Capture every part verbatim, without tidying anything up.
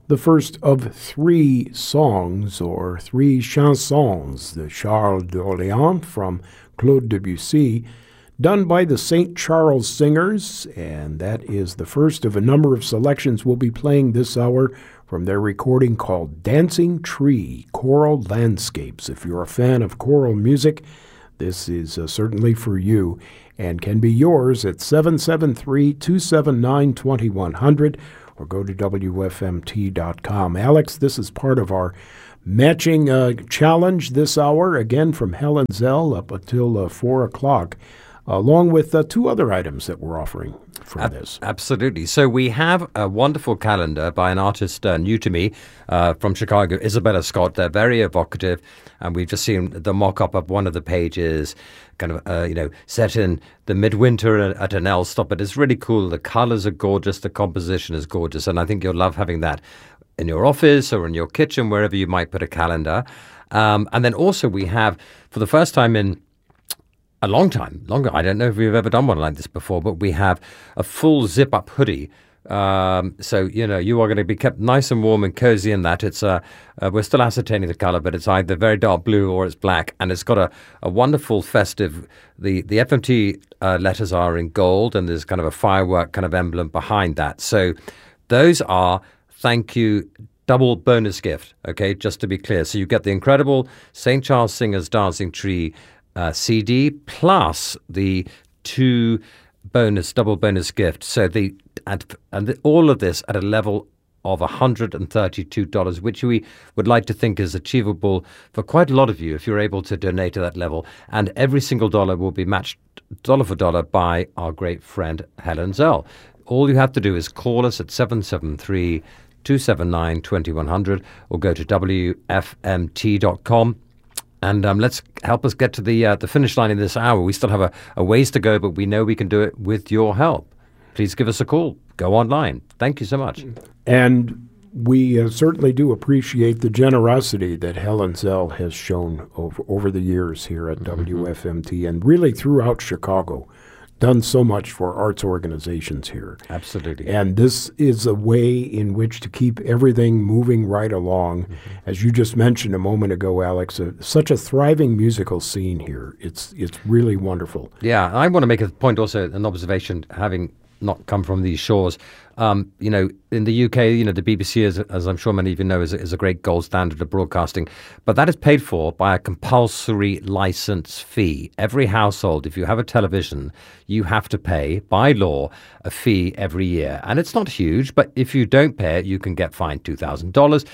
The first of three songs, or three chansons, de Charles d'Orléans from Claude Debussy, done by the Saint Charles Singers, and that is the first of a number of selections we'll be playing this hour from their recording called Dancing Tree, Choral Landscapes. If you're a fan of choral music, this is uh, certainly for you and can be yours at seven seven three, two seven nine, two one zero zero or go to W F M T dot com. Alex, this is part of our matching uh, challenge this hour, again from Helen Zell up until uh, four o'clock, along with uh, two other items that we're offering from Ab- this. Absolutely. So we have a wonderful calendar by an artist uh, new to me uh, from Chicago, Isabella Scott. They're very evocative, and we've just seen the mock-up of one of the pages, kind of, uh, you know, set in the midwinter at an L stop. But it's really cool. The colors are gorgeous. The composition is gorgeous. And I think you'll love having that in your office or in your kitchen, wherever you might put a calendar. Um, and then also we have, for the first time in a long time, longer, I don't know if we've ever done one like this before, but we have a full zip-up hoodie. Um, so, you know, you are going to be kept nice and warm and cozy in that. It's uh, uh, we're still ascertaining the color, but it's either very dark blue or it's black, and it's got a, a wonderful festive, the, the F M T uh, letters are in gold, and there's kind of a firework kind of emblem behind that. So those are, thank you, double bonus gift, okay, just to be clear. So you get the incredible Saint Charles Singers Dancing Tree uh, C D plus the two bonus, double bonus gift. So the and, and the, all of this at a level of one hundred thirty-two dollars, which we would like to think is achievable for quite a lot of you if you're able to donate to that level. And every single dollar will be matched dollar for dollar by our great friend Helen Zell. All you have to do is call us at seven seven three, two seven nine, two one zero zero or go to W F M T dot com. And um, let's help us get to the uh, the finish line in this hour. We still have a, a ways to go, but we know we can do it with your help. Please give us a call. Go online. Thank you so much. And we uh, certainly do appreciate the generosity that Helen Zell has shown over, over the years here at mm-hmm. W F M T and really throughout Chicago. Done so much for arts organizations here. Absolutely. And this is a way in which to keep everything moving right along. Mm-hmm. As you just mentioned a moment ago, Alex, uh, such a thriving musical scene here. It's it's really wonderful. Yeah, I want to make a point also, an observation, having not come from these shores. Um, you know, in the U K, you know, the B B C, is, as I'm sure many of you know, is, is a great gold standard of broadcasting. But that is paid for by a compulsory license fee. Every household, if you have a television, you have to pay, by law, a fee every year. And it's not huge, but if you don't pay it, you can get fined two thousand dollars.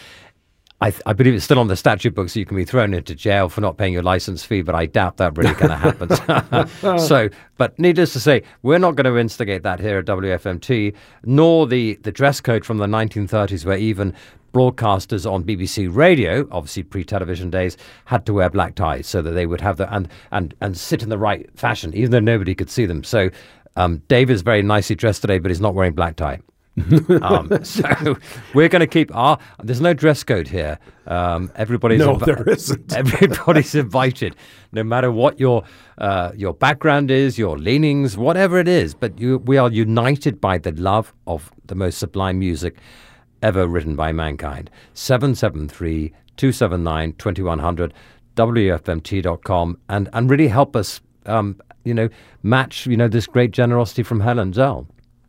I, th- I believe it's still on the statute book, so you can be thrown into jail for not paying your license fee, but I doubt that really kind of happens. So, but needless to say, we're not going to instigate that here at W F M T, nor the, the dress code from the nineteen thirties, where even broadcasters on B B C Radio, obviously pre-television days, had to wear black ties so that they would have the and and and sit in the right fashion, even though nobody could see them. So, um, Dave is very nicely dressed today, but he's not wearing black tie. um, so we're going to keep our. There's no dress code here. Um, everybody's no, invi- there isn't. Everybody's invited, no matter what your uh, your background is, your leanings, whatever it is. But you, we are united by the love of the most sublime music ever written by mankind. seven seven three, two seven nine, two one zero zero, W F M T dot com, and and really help us, um, you know, match you know this great generosity from Helen Zell.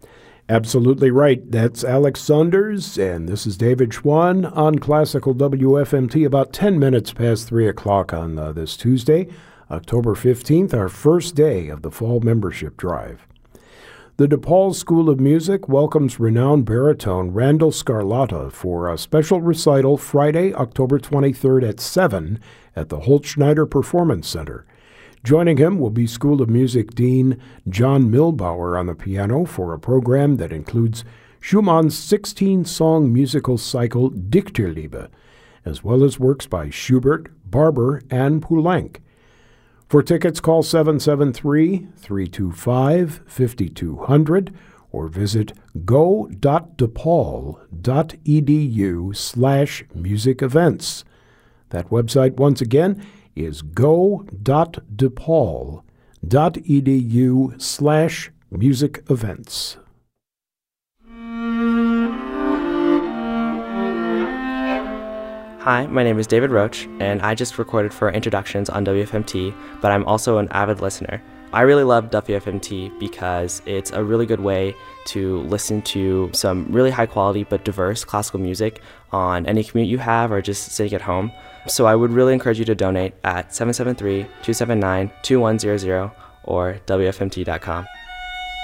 Absolutely right. That's Alex Saunders, and this is David Schwann on Classical W F M T, about ten minutes past three o'clock on uh, this Tuesday, October fifteenth, our first day of the fall membership drive. The DePaul School of Music welcomes renowned baritone Randall Scarlatta for a special recital Friday, October twenty-third at seven at the Holtschneider Performance Center. Joining him will be School of Music Dean John Milbauer on the piano for a program that includes Schumann's sixteen-song musical cycle Dichterliebe, as well as works by Schubert, Barber, and Poulenc. For tickets, call seven seven three, three two five, five two zero zero or visit go dot depaul dot e d u slash music events. That website, once again, is go dot depaul dot e d u slash music events. Hi, my name is David Roach, and I just recorded for Introductions on W F M T, but I'm also an avid listener. I really love W F M T because it's a really good way to listen to some really high quality but diverse classical music on any commute you have or just sitting at home. So I would really encourage you to donate at seven seven three, two seven nine, two one zero zero or W F M T dot com.